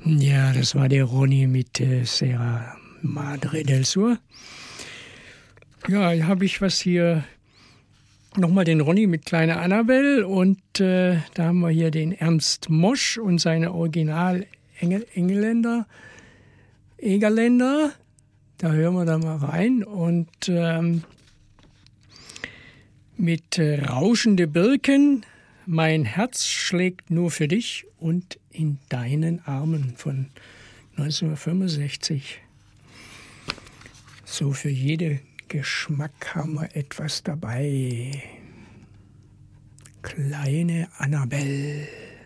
Ja, das war der Ronny mit Serra Madre del Sur. Ja, hier habe ich was hier. Nochmal den Ronny mit Kleine Annabelle und da haben wir hier den Ernst Mosch und seine Original Egerländer. Da hören wir da mal rein und mit Rauschende Birken, mein Herz schlägt nur für dich und in deinen Armen von 1965. So für jede Geschmack haben wir etwas dabei. Kleine Annabelle.